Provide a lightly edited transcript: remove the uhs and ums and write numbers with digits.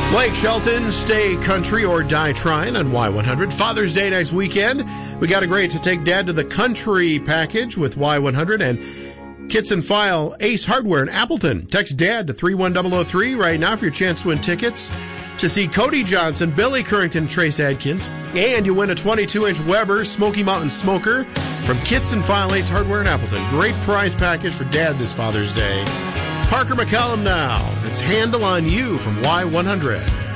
Blake Shelton, Stay Country or Die Trying on Y100. Father's Day next weekend. We got a great to take Dad to the country package with Y100 and Kits and File Ace Hardware in Appleton. Text Dad to 31003 right now for your chance to win tickets to see Cody Johnson, Billy Currington, Trace Adkins. And you win a 22-inch Weber Smoky Mountain Smoker from Kits and File Ace Hardware in Appleton. Great prize package for Dad this Father's Day. Parker McCallum now. It's Handle on You from Y100.